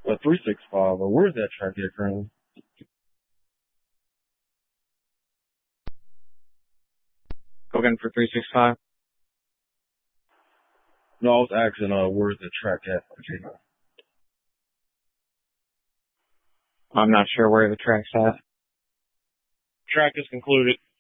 A 365. Where's that track at currently? Looking for 365. No, I was asking, where's the track at? I'm not sure where the track's at. Track is concluded.